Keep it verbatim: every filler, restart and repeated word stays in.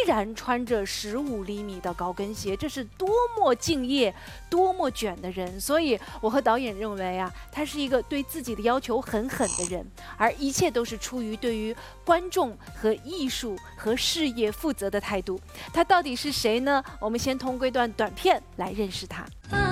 然穿着十五厘米的高跟鞋，这是多么敬业、多么卷的人。所以，我和导演认为啊，他是一个对自己的要求很狠的人，而一切都是出于对于观众和艺术和事业负责的态度。他到底是谁呢？我们先通过一段短片来认识他。